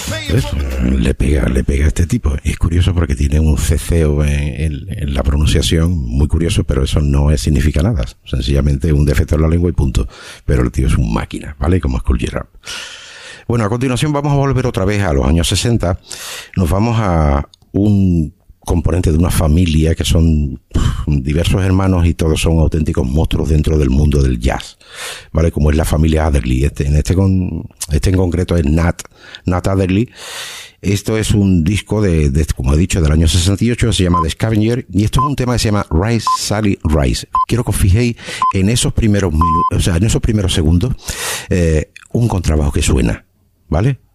Pues, le pega a este tipo. Y es curioso porque tiene un ceceo en la pronunciación muy curioso, pero eso no significa nada. Sencillamente un defecto en la lengua y punto. Pero el tío es un máquina, ¿vale? Como Kool G Rap. Bueno, a continuación vamos a volver otra vez a los años 60. Nos vamos a un componente de una familia que son diversos hermanos y todos son auténticos monstruos dentro del mundo del jazz, ¿vale? Como es la familia Adderley. Este en concreto es Nat Adderley. Esto es un disco como he dicho, del año 68, se llama The Scavenger, y esto es un tema que se llama Rise, Sally, Rise. Quiero que os fijéis en esos primeros minutos, o sea, en esos primeros segundos, un contrabajo que suena, ¿vale?